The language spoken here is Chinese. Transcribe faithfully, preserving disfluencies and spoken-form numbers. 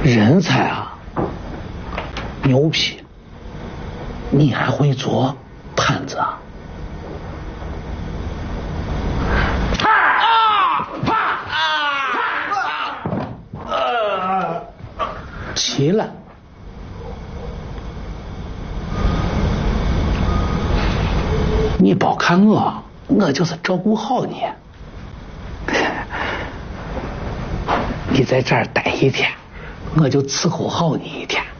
人才啊，牛皮！你还会做摊子啊？啊！啪！啊！啊！齐了。你别看我，我就是照顾好你。你在这儿待一天，我就伺候好你一天。